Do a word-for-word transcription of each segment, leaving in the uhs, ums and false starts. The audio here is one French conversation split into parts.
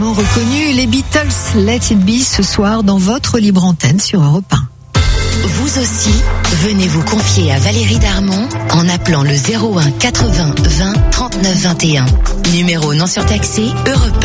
forcément reconnu, les Beatles, Let It Be, ce soir dans votre libre antenne sur Europe un. Vous aussi, venez vous confier à Valérie Darmon en appelant le zéro un quatre-vingts vingt trente-neuf vingt et un. Numéro non surtaxé, Europe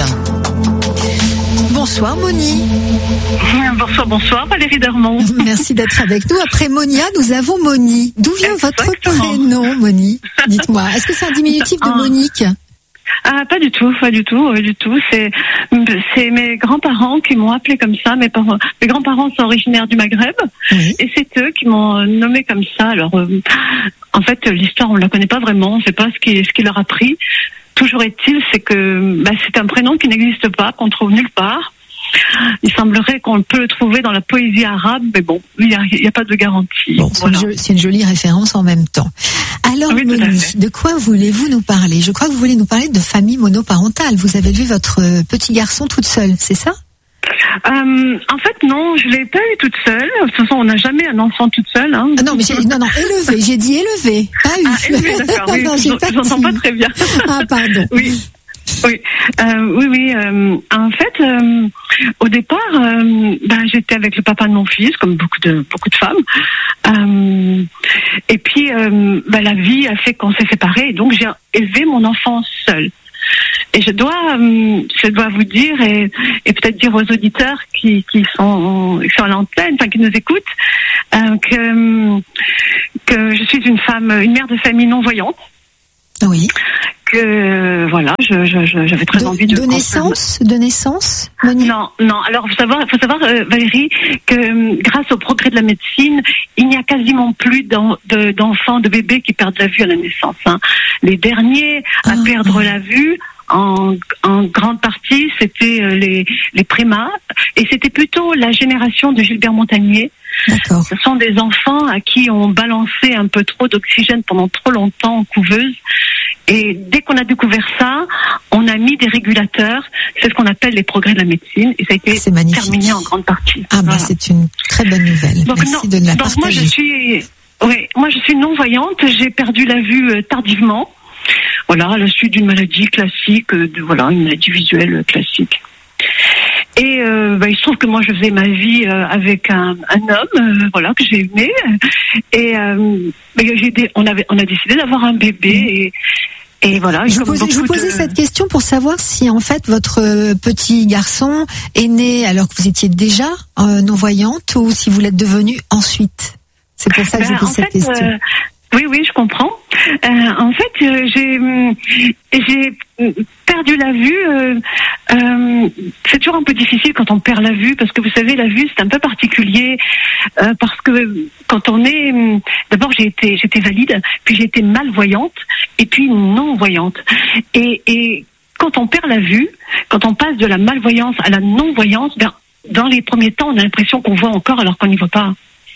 un. Bonsoir Moni. Bonsoir, bonsoir Valérie Darmon. Merci d'être avec nous. Après Monia, nous avons Moni. D'où vient Exactement. votre prénom, Moni? Dites-moi, est-ce que c'est un diminutif de Monique? Ah, pas du tout, pas du tout, pas du tout. C'est, c'est mes grands-parents qui m'ont appelé comme ça. Mes parents, mes grands-parents sont originaires du Maghreb, Oui. et c'est eux qui m'ont nommé comme ça. Alors, euh, en fait, l'histoire, on la connaît pas vraiment. On sait pas ce qui, ce qui leur a pris. Toujours est-il, c'est que bah, c'est un prénom qui n'existe pas, qu'on trouve nulle part. Il semblerait qu'on peut le trouver dans la poésie arabe, mais bon, il n'y a, il y a pas de garantie. Bon, c'est, Voilà. une, jo- c'est une jolie référence en même temps. Alors, Oui, tout à Moni, fait. de quoi voulez-vous nous parler? Je crois que vous voulez nous parler de famille monoparentale. Vous avez vu votre euh, petit garçon toute seule, c'est ça? Euh, en fait, non, je l'ai pas eu toute seule. De toute façon, on n'a jamais un enfant toute seule. Hein. Ah non, mais j'ai, non, non, élevé. J'ai dit élevé, pas eu. Ah, élevé, d'accord. Oui, non, je j'ai je pas n'entends dit. pas très bien. Ah, pardon. Oui. Oui, euh, oui, oui. Euh, en fait, euh, au départ, euh, ben, j'étais avec le papa de mon fils, comme beaucoup de beaucoup de femmes. Euh, et puis, euh, ben, la vie a fait qu'on s'est séparés, et donc j'ai élevé mon enfant seul. Et je dois, euh, je dois vous dire, et, et peut-être dire aux auditeurs qui, qui sont, qui sont à l'antenne, enfin qui nous écoutent, euh, que que je suis une femme, une mère de famille non voyante. Oui. Que voilà, je, je, je- j'avais très De, envie de de naissance, de naissance, Moni? Non, non. Alors, faut savoir, faut savoir, euh, Valérie, que euh, grâce au progrès de la médecine, il n'y a quasiment plus d'en- de- d'enfants, de bébés qui perdent la vue à la naissance. Hein. Les derniers à Ah. perdre la vue, en, en grande partie, c'était euh, les, les prémas, et c'était plutôt la génération de Gilbert Montagnier. D'accord. Ce sont des enfants à qui on balançait un peu trop d'oxygène pendant trop longtemps en couveuse. Et dès qu'on a découvert ça, on a mis des régulateurs. C'est ce qu'on appelle les progrès de la médecine. Et ça a été C'est magnifique. terminé en grande partie. Ah, bah, Voilà. c'est une très bonne nouvelle. Donc, Merci non, de nous la donc moi partager. je suis, oui, moi je suis non voyante. J'ai perdu la vue euh, tardivement. Voilà, à la suite d'une maladie classique, euh, de, voilà, une maladie visuelle euh, classique. Et euh, bah, il se trouve que moi je faisais ma vie euh, avec un, un homme, euh, voilà, que j'ai aimé. Et euh, bah, j'ai dé- on avait, on a décidé d'avoir un bébé. Et, et voilà. Je vous, comme posais, je vous beaucoup posais de- cette question pour savoir si en fait votre euh, petit garçon est né alors que vous étiez déjà euh, non-voyante ou si vous l'êtes devenue ensuite. C'est pour ça que Ben, j'ai posé en cette fait, question. euh, oui, oui, je comprends. Euh, en fait, euh, j'ai hum, j'ai hum, perdu la vue. euh, euh, c'est toujours un peu difficile quand on perd la vue parce que vous savez, la vue c'est un peu particulier euh, parce que quand on est, hum, d'abord j'ai été j'étais valide, puis j'ai été malvoyante et puis non voyante. Et, et quand on perd la vue, quand on passe de la malvoyance à la non-voyance, ben, dans les premiers temps, on a l'impression qu'on voit encore alors qu'on n'y voit pas.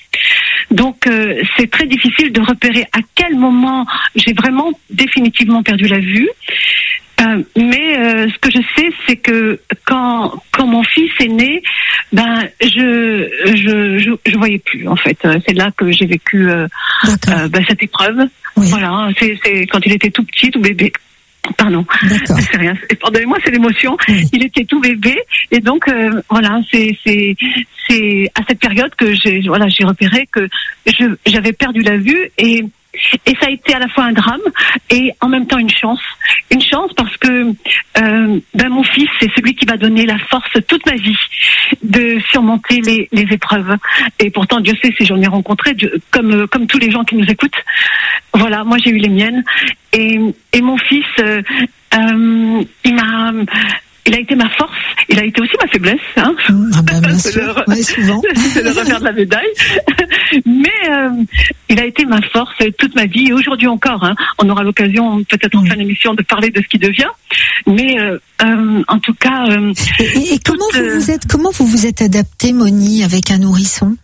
Donc euh, c'est très difficile de repérer à quel moment j'ai vraiment définitivement perdu la vue. Euh, mais euh, ce que je sais, c'est que quand quand mon fils est né, ben je je je, je voyais plus en fait. C'est là que j'ai vécu euh, D'accord. euh, ben, cette épreuve. Oui. Voilà, c'est c'est quand il était tout petit, tout bébé. Pardon, D'accord. c'est rien. c'est- Pardonnez-moi, c'est l'émotion. Oui. Il était tout bébé et donc euh, voilà, c'est c'est c'est à cette période que j'ai voilà j'ai repéré que je j'avais perdu la vue et et ça a été à la fois un drame et en même temps une chance. Une chance parce que euh, ben mon fils c'est celui qui m'a donné la force toute ma vie de surmonter les, les épreuves. Et pourtant Dieu sait si j'en ai rencontré Dieu- comme comme tous les gens qui nous écoutent. Voilà, moi j'ai eu les miennes et et mon fils euh, euh, il m'a il a été ma force, il a été aussi ma faiblesse. Hein. Ah ben, bien C'est sûr. le re- Ouais, souvent. c'est le revers de la médaille. Mais euh, il a été ma force toute ma vie et aujourd'hui encore. Hein, on aura l'occasion peut-être en fin d'émission de parler de ce qui devient. Mais euh, euh, en tout cas, euh, Et, et- et comment toute, vous euh, vous êtes comment vous vous êtes adaptée, Moni, avec un nourrisson?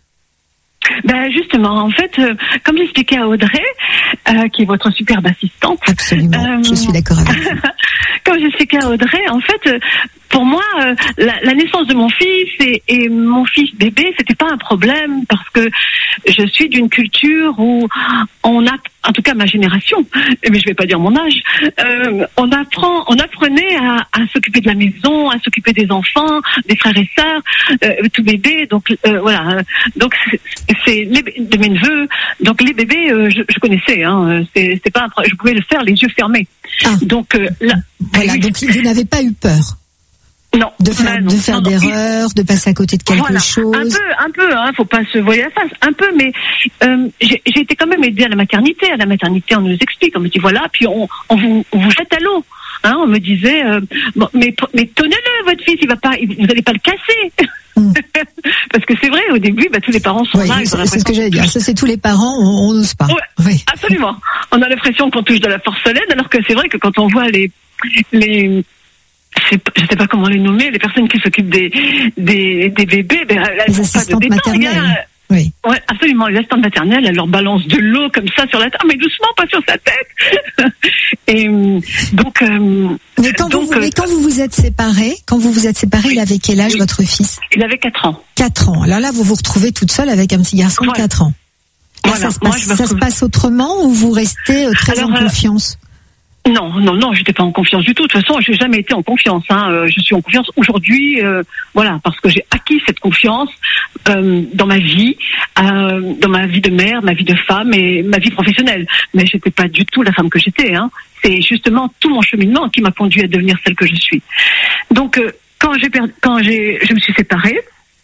ben justement, en fait, euh, comme j'expliquais à Audrey, euh, qui est votre superbe assistante, Absolument. Euh, Je suis d'accord avec vous. comme j'expliquais à Audrey, en fait, euh, pour moi, euh, la, la naissance de mon fils et, et mon fils bébé, c'était pas un problème parce que je suis d'une culture où on a en tout cas ma génération, mais je vais pas dire mon âge, euh, on apprend, on apprenait à, à s'occuper de la maison, à s'occuper des enfants, des frères et sœurs, euh, tout bébé. Donc euh, voilà, donc c'est, c'est les, de mes neveux. Donc les bébés, euh, je, je connaissais. Hein, c'est, c'est pas, un, je pouvais le faire les yeux fermés. Ah. Donc euh, là, voilà. Donc vous n'avez pas eu peur. Non, de faire, non, de faire non, d'erreurs, de passer à côté de quelque voilà, chose. Un peu, un peu, hein, faut pas se voiler la face, un peu, mais euh, j'ai, j'ai été quand même aidée à la maternité. À la maternité, on nous explique, on me dit voilà, puis on, on vous, on vous jette à l'eau. Hein, on me disait, euh, bon, mais, mais tenez-le, votre fils, il va pas, vous allez pas le casser. Mm. Parce que c'est vrai, au début, bah, tous les parents sont oui, là. C'est, c'est ce que j'allais dire. Ça, c'est tous les parents, on n'ose pas. Ouais, oui. Absolument. On a l'impression qu'on touche de la porcelaine, alors que c'est vrai que quand on voit les, les je ne sais pas comment les nommer, les personnes qui s'occupent des, des, des bébés, ben, elles n'ont pas de maternelles. Oui. Ouais, absolument. Les assistantes maternelles, elles leur balancent de l'eau comme ça sur la tête, mais doucement, pas sur sa tête. Et donc, euh, mais quand donc, vous, mais quand vous vous êtes séparés, quand vous vous êtes séparés, oui, il avait quel âge, oui, votre fils? Il avait quatre ans. Quatre ans. Alors là, vous vous retrouvez toute seule avec un petit garçon, ouais, de quatre ans. Là, voilà. Ça, se passe, Moi, ça se passe autrement, ou vous restez très Alors, en confiance? Non, non, non, j'étais pas en confiance du tout. De toute façon, j'ai jamais été en confiance. Hein. Euh, je suis en confiance aujourd'hui, euh, voilà, parce que j'ai acquis cette confiance euh, dans ma vie, euh, dans ma vie de mère, ma vie de femme et ma vie professionnelle. Mais j'étais pas du tout la femme que j'étais. Hein. C'est justement tout mon cheminement qui m'a conduit à devenir celle que je suis. Donc, euh, quand j'ai perdu, quand j'ai, je me suis séparée,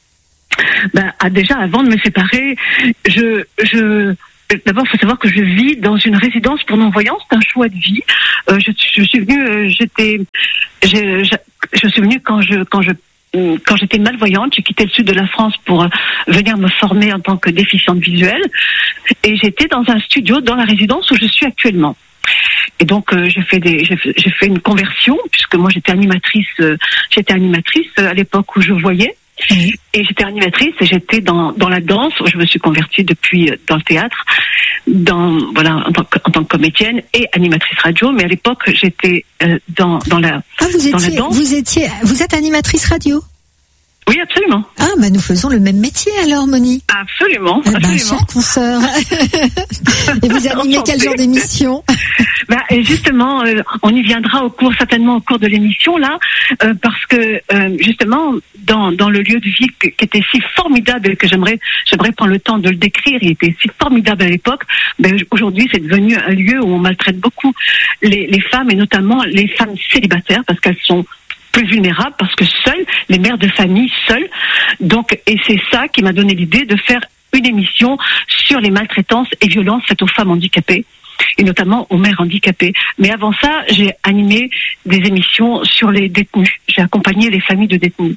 ben, ah, déjà avant de me séparer, je, je D'abord, il faut savoir que je vis dans une résidence pour non-voyants. C'est un choix de vie. Euh, je, je suis venue, euh, j'étais, je, je, je suis venue quand je, quand je, quand j'étais malvoyante. J'ai quitté le sud de la France pour euh, venir me former en tant que déficiente visuelle. Et j'étais dans un studio dans la résidence où je suis actuellement. Et donc euh, j'ai fait des, j'ai fait, j'ai fait une conversion puisque moi j'étais animatrice, euh, j'étais animatrice à l'époque où je voyais. Mmh. Et j'étais animatrice et j'étais dans dans la danse. Je me suis convertie depuis dans le théâtre, dans voilà en tant que, en tant que comédienne et animatrice radio. Mais à l'époque, j'étais euh, dans dans la ah, vous dans étiez, la danse. Vous étiez vous êtes animatrice radio? Oui, absolument. Ah, bah nous faisons le même métier alors, Moni. Absolument, eh ben, absolument. Chère consoeur. Et vous animez quel genre d'émission? Bah, et justement, euh, on y viendra au cours, certainement au cours de l'émission là, euh, parce que euh, justement, dans dans le lieu de vie qui était si formidable et que j'aimerais j'aimerais prendre le temps de le décrire, il était si formidable à l'époque. Ben aujourd'hui, c'est devenu un lieu où on maltraite beaucoup les les femmes et notamment les femmes célibataires parce qu'elles sont plus vulnérables parce que seules, les mères de famille seules. Donc, et c'est ça qui m'a donné l'idée de faire une émission sur les maltraitances et violences faites aux femmes handicapées et notamment aux mères handicapées. Mais avant ça, j'ai animé des émissions sur les détenus. J'ai accompagné les familles de détenus.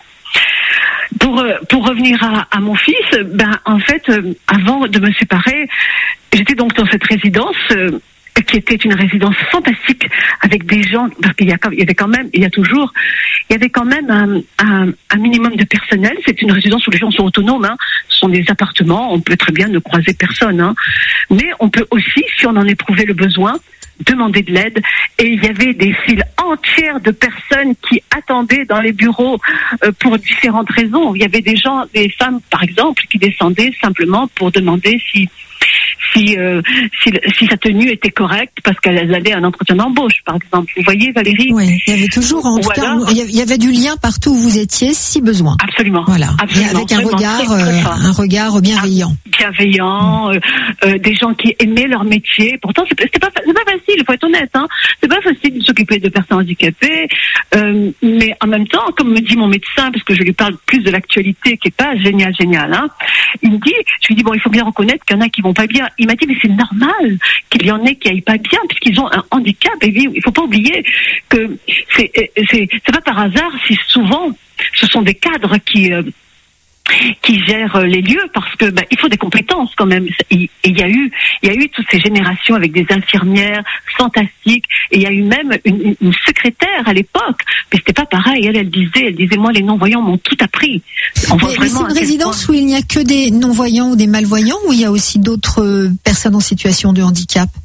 Pour pour revenir à, à mon fils, ben en fait, euh, avant de me séparer, j'étais donc dans cette résidence. Euh, qui était une résidence fantastique avec des gens, parce qu'il y, a, il y avait quand même, il y a toujours, il y avait quand même un, un, un minimum de personnel. C'est une résidence où les gens sont autonomes, hein. Ce sont des appartements, on peut très bien ne croiser personne, hein. Mais on peut aussi, si on en éprouvait le besoin, demander de l'aide. Et il y avait des files entières de personnes qui attendaient dans les bureaux euh, pour différentes raisons. Il y avait des gens, des femmes par exemple, qui descendaient simplement pour demander si si euh, si, si sa tenue était correcte parce qu'elle avait un entretien d'embauche, par exemple. Vous voyez, Valérie? Oui, il y avait toujours, en tout cas, il y avait du lien partout où vous étiez, si besoin. Absolument. Voilà. Absolument. Avec un regard, très, très euh, un regard bienveillant. Bienveillant, mmh. euh, euh, des gens qui aimaient leur métier. Pourtant, c'est, c'était pas, c'est pas facile, il faut être honnête, hein. C'est pas facile de s'occuper de personnes handicapées, euh, mais en même temps, comme me dit mon médecin, parce que je lui parle plus de l'actualité, qui est pas génial, génial, hein. Il me dit, je lui dis bon, il faut bien reconnaître qu'il y en a qui vont pas bien. Il m'a dit mais c'est normal qu'il y en ait qui aillent pas bien puisqu'ils ont un handicap. Et il faut pas oublier que c'est c'est c'est pas par hasard si souvent ce sont des cadres qui euh, qui gèrent les lieux parce que ben, il faut des compétences quand même. Et il y a eu il y a eu toutes ces générations avec des infirmières fantastiques et il y a eu même une, une secrétaire à l'époque. Mais c'était pas pareil. Elle, elle disait, elle disait moi les non-voyants m'ont tout appris. On mais, mais c'est une résidence point... où il n'y a que des non-voyants ou des malvoyants ou il y a aussi d'autres personnes en situation de handicap?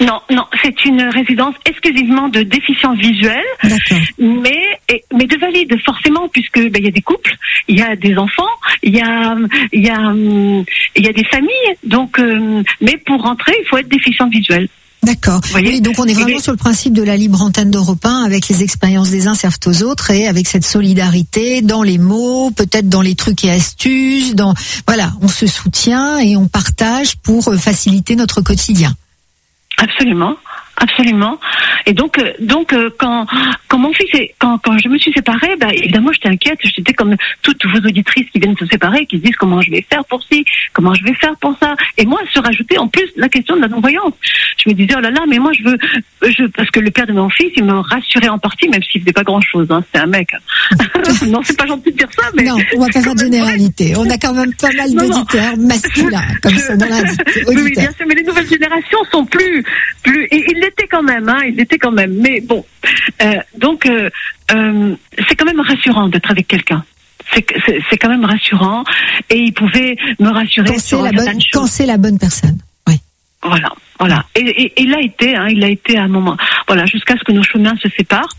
Non, non, c'est une résidence exclusivement de déficients visuels, mais et, mais de valides forcément, puisque ben, il y a des couples, il y a des enfants, il y a il y a il y a des familles, donc euh, mais pour rentrer, il faut être déficient visuel. D'accord. Oui, donc on est vraiment sur le principe de la libre antenne d'Europe un, avec les expériences des uns servent aux autres, et avec cette solidarité dans les mots, peut-être dans les trucs et astuces, dans voilà, on se soutient et on partage pour faciliter notre quotidien. Absolument. Absolument. Et donc, euh, donc euh, quand quand mon fils est, quand quand je me suis séparée, bah évidemment j'étais inquiète. J'étais comme toutes vos auditrices qui viennent se séparer, qui se disent comment je vais faire pour ci, comment je vais faire pour ça. Et moi, se rajouter en plus la question de la non-voyance. Je me disais oh là là, mais moi je veux, je parce que le père de mon fils, il me rassurait en partie, même s'il faisait pas grand-chose. Hein, c'est un mec. Non, c'est pas gentil de dire ça, mais non, on va pas faire de généralité. On a quand même pas mal non, d'auditeurs non. masculins, comme ça dans la oui, oui, bien sûr, mais les nouvelles générations sont plus, plus, et il l'était quand même, hein, il l'était quand même. Mais bon, euh, donc euh, euh, c'est quand même rassurant d'être avec quelqu'un. C'est, c'est, c'est quand même rassurant, et il pouvait me rassurer quand sur c'est la bonne, quand c'est la bonne personne. Oui. Voilà, voilà. Et, et, et il a été, hein, il a été à un moment, voilà, jusqu'à ce que nos chemins se séparent.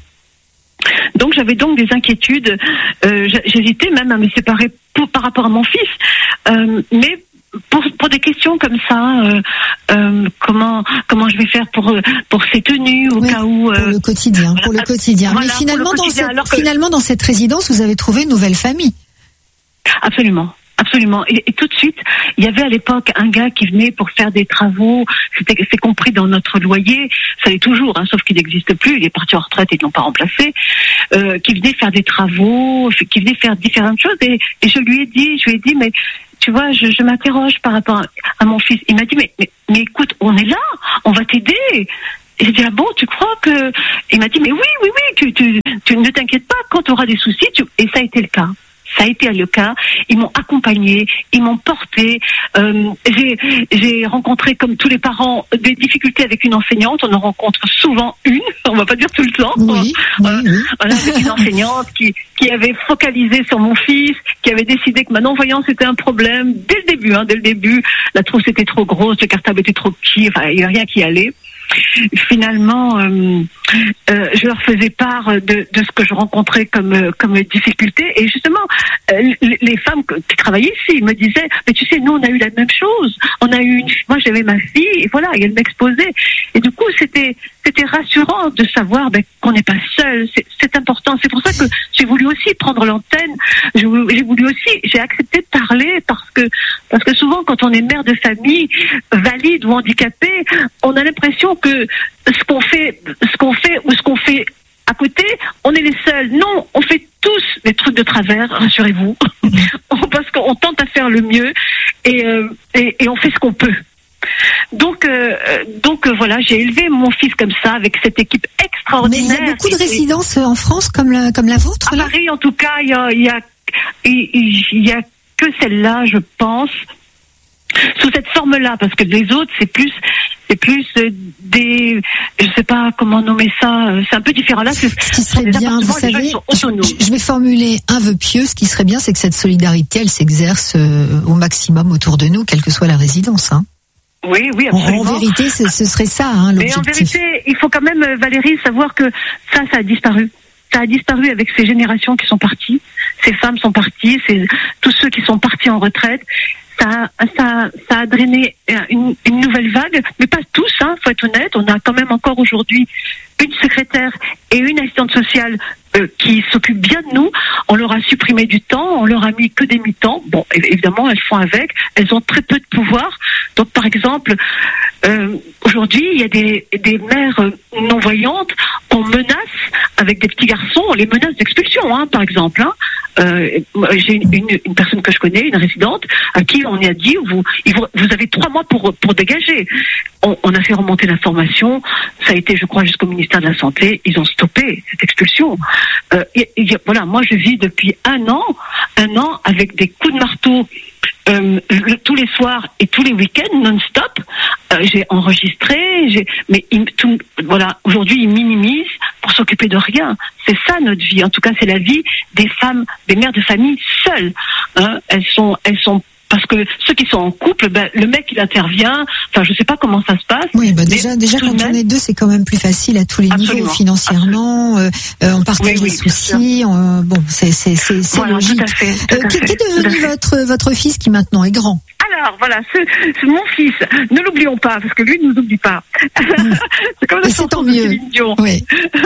Donc j'avais donc des inquiétudes. Euh, j'hésitais même à me séparer pour, par rapport à mon fils, euh, mais Pour, pour des questions comme ça, euh, euh, comment comment je vais faire pour pour ces tenues au oui, cas où euh, pour le quotidien, pour le quotidien. Voilà, mais finalement, pour le quotidien, dans cette, que... finalement dans cette résidence, vous avez trouvé une nouvelle famille. Absolument. Absolument. Et, et tout de suite, il y avait à l'époque un gars qui venait pour faire des travaux. C'était, c'est compris dans notre loyer. Ça l'est toujours, hein, sauf qu'il n'existe plus. Il est parti en retraite et ils l'ont pas remplacé. Euh, qui venait faire des travaux, qui venait faire différentes choses. Et, et je lui ai dit, je lui ai dit, mais tu vois, je, je m'interroge par rapport à, à mon fils. Il m'a dit, mais, mais, mais écoute, on est là, on va t'aider. Et j'ai dit, ah bon, tu crois que... Il m'a dit, mais oui, oui, oui, tu, tu, tu ne t'inquiètes pas, quand tu auras des soucis, tu... Et ça a été le cas. Ça a été le cas. Ils m'ont accompagné, ils m'ont porté. Euh, j'ai, j'ai rencontré, comme tous les parents, des difficultés avec une enseignante. On en rencontre souvent une, on va pas dire tout le temps. Oui, voilà, oui, oui. voilà, avec une enseignante qui, qui avait focalisé sur mon fils, qui avait décidé que ma non-voyance était un problème dès le début. Hein, dès le début, la trousse était trop grosse, le cartable était trop petit. Enfin, il n'y a rien qui allait. Finalement, euh, euh, je leur faisais part de, de ce que je rencontrais comme comme difficulté, et justement, euh, les, les femmes qui travaillaient ici me disaient, mais tu sais, nous on a eu la même chose, on a eu une, moi j'avais ma fille, et voilà, et elle m'exposait, et du coup c'était c'était rassurant de savoir ben, qu'on n'est pas seul. C'est, c'est important. C'est pour ça que j'ai voulu aussi prendre l'antenne. J'ai voulu, j'ai voulu aussi, j'ai accepté de parler parce que parce que souvent quand on est mère de famille valide ou handicapée, on a l'impression que ce qu'on fait, ce qu'on fait ou ce qu'on fait à côté, on est les seuls. Non, on fait tous des trucs de travers, rassurez-vous, parce qu'on tente à faire le mieux, et, euh, et, et on fait ce qu'on peut. Donc, euh, donc euh, voilà, j'ai élevé mon fils comme ça, avec cette équipe extraordinaire. Mais il y a beaucoup de résidences en France comme la, comme la vôtre, à là ? Paris, en tout cas, il y a, il y a, il, il y a que celle-là, je pense, sous cette forme-là, parce que les autres, c'est plus, c'est plus des, je sais pas comment nommer ça, c'est un peu différent. Là, c'est, ce qui serait bien, vous savez, je, je vais formuler un vœu pieux. Ce qui serait bien, c'est que cette solidarité, elle s'exerce euh, au maximum autour de nous, quelle que soit la résidence, hein. Oui, oui, absolument. En vérité, ce, ce serait ça, hein, l'objectif. Mais en vérité, il faut quand même, Valérie, savoir que ça, ça a disparu. Ça a disparu avec ces générations qui sont parties. Ces femmes sont parties, c'est tous ceux qui sont partis en retraite. Ça, ça, ça a drainé une, une nouvelle vague, mais pas tous, hein, faut être honnête. On a quand même encore aujourd'hui une secrétaire et une assistante sociale euh, qui s'occupent bien de nous. On leur a supprimé du temps, on leur a mis que des mi-temps. Bon, évidemment, elles font avec. Elles ont très peu de pouvoir. Donc, par exemple, euh, aujourd'hui, il y a des, des mères non-voyantes qu'on menace avec des petits garçons. On les menace d'expulsion, hein, par exemple. Hein. Euh, j'ai une, une, une personne que je connais, une résidente, à qui on a dit vous, vous avez trois mois pour pour dégager. On, on a fait remonter l'information. Ça a été, je crois, jusqu'au ministère de la Santé. Ils ont stoppé cette expulsion. Euh, et, et, voilà, moi je vis depuis un an, un an avec des coups de marteau. Euh, le, tous les soirs et tous les week-ends non-stop. Euh, j'ai enregistré, j'ai, mais il, tout, voilà, aujourd'hui ils minimisent pour s'occuper de rien. C'est ça notre vie. En tout cas, c'est la vie des femmes, des mères de famille seules. Hein. Elles sont, elles sont parce que ceux qui sont en couple, ben, le mec il intervient. Enfin, je sais pas comment ça se passe. Oui, bah déjà, déjà quand même... on est deux, c'est quand même plus facile à tous les Absolument. niveaux, financièrement. Euh, on partage oui, oui, les soucis. On, bon, c'est c'est c'est, c'est voilà, logique. Tout à fait, tout euh, à fait, qu'est devenu votre votre fils qui maintenant est grand? Alors voilà, ce, ce, mon fils, ne l'oublions pas, parce que lui ne nous oublie pas. Mmh. C'est comme la chanson de Céline Dion. Oui.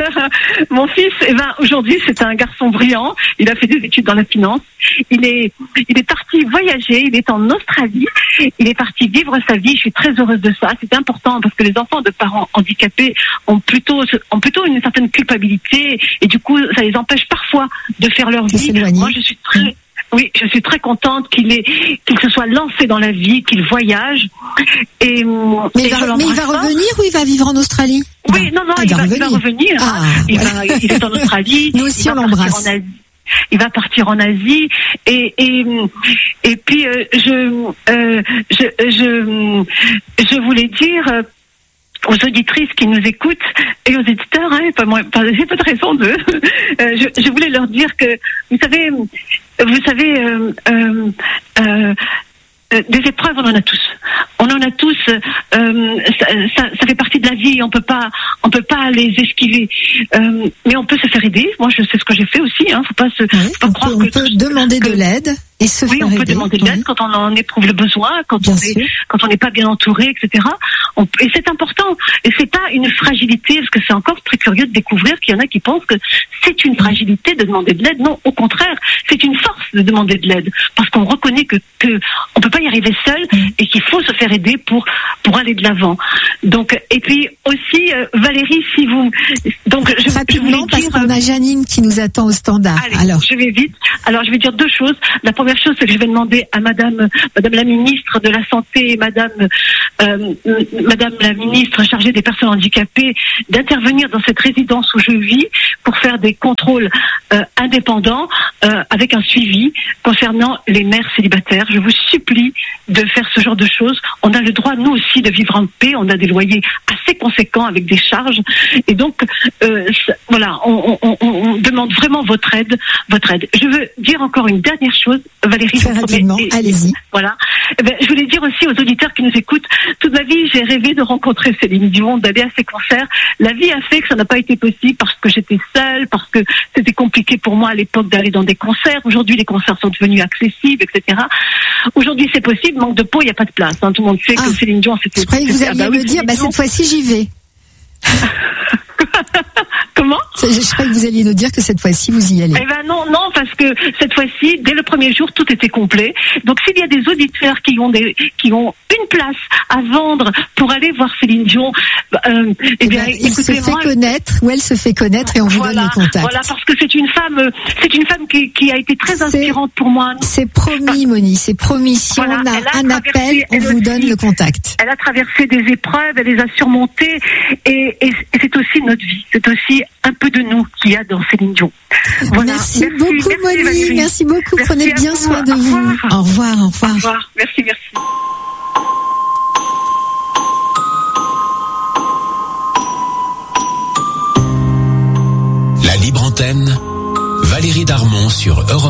Mon fils, eh ben, aujourd'hui, c'est un garçon brillant. Il a fait des études dans la finance. Il est, il est parti voyager. Il est en Australie. Il est parti vivre sa vie. Je suis très heureuse de ça. C'est important parce que les enfants de parents handicapés ont plutôt, ont plutôt une certaine culpabilité et du coup, ça les empêche parfois de faire leur vie. Moi, je suis très, mmh. Oui, je suis très contente qu'il ait, qu'il se soit lancé dans la vie, qu'il voyage. Et, mais, et il va, mais il va revenir ou il va vivre en Australie? Oui, non, non, il, il, va, il va revenir. Ah, il, va, il est en Australie. Nous aussi, on l'embrasse. Il va partir en Asie et et et puis euh, je, euh, je je je voulais dire euh, aux auditrices qui nous écoutent et aux éditeurs, hein, pas moi, pas, j'ai pas de raison de. euh, je, je voulais leur dire que vous savez, vous savez, euh, euh, euh, des épreuves, on en a tous. On en a tous. Euh, ça, ça, ça fait partie de la vie. On peut pas, on peut pas les esquiver. Euh, mais on peut se faire aider. Moi, je sais ce que j'ai fait aussi. Hein. Faut pas se, oui, faut pas on croire peut, que on peut demander que, de l'aide et se oui, faire on peut aider. demander de l'aide oui. quand on en éprouve le besoin, quand bien on sûr. est, quand on n'est pas bien entouré, et cetera. On, et c'est important. Et c'est pas une fragilité, parce que c'est encore très curieux de découvrir qu'il y en a qui pensent que c'est une fragilité de demander de l'aide. Non, au contraire, c'est une force de demander de l'aide, parce qu'on reconnaît que que on peut pas y arriver seul et qu'il faut se faire aider pour pour aller de l'avant. Donc, et puis aussi, euh, Valérie, si vous, donc je, rapidement je parce dire, qu'on a Janine qui nous attend au standard. Allez, alors, je vais vite. Alors, je vais dire deux choses. La première chose, c'est que je vais demander à Madame, Madame la ministre de la Santé, et Madame, euh, Madame la ministre chargée des personnes handicapées, d'intervenir dans cette résidence où je vis pour faire des contrôles euh, indépendants euh, avec un suivi concernant les mères célibataires. Je vous supplie de faire ce genre de choses. On a le droit, nous aussi, de vivre en paix. On a des loyers assez conséquents avec des charges. Et donc, euh, voilà, on, on, on, on demande vraiment votre aide, votre aide. Je veux dire encore une dernière chose, Valérie. Très rapidement, et, allez-y. Voilà. Eh ben, je voulais dire aussi aux auditeurs qui nous écoutent, toute ma vie, j'ai rêvé de rencontrer Céline Dion, d'aller à ses concerts. La vie a fait que ça n'a pas été possible parce que j'étais seule, parce que c'était compliqué pour moi à l'époque d'aller dans des concerts. Aujourd'hui, les concerts sont devenus accessibles, et cetera. Aujourd'hui, c'est possible. Manque de peau, il n'y a pas de place. Hein. Tout le monde sait ah, que Céline Dion, c'était... Je croyais que vous alliez ah bah me oui, dire, bah, cette fois-ci, j'y vais. Comment ? Je croyais que vous alliez nous dire que cette fois-ci, vous y allez. Eh ben non, non, parce que cette fois-ci, dès le premier jour, tout était complet. Donc, s'il y a des auditeurs qui ont des, qui ont une place à vendre pour aller voir Céline Dion, euh, eh, eh bien, ben, il se fait connaître, ou elle se fait connaître, et on vous voilà, donne le contact. Voilà, parce que c'est une femme, c'est une femme qui, qui a été très inspirante c'est, pour moi. C'est promis, Moni, c'est promis. Si voilà, on a, a un appel, on vous aussi, donne le contact. Elle a traversé des épreuves, elle les a surmontées, et, et, et c'est aussi notre vie. C'est aussi un peu de nous qu'il y a dans Céline Dion. Voilà. Merci, merci beaucoup, merci, Moni. Merci beaucoup. Merci Prenez bien vous. soin de au vous. Revoir. Au revoir, au revoir. Au revoir. Merci, merci. La libre antenne, Valérie Darmon sur Europe.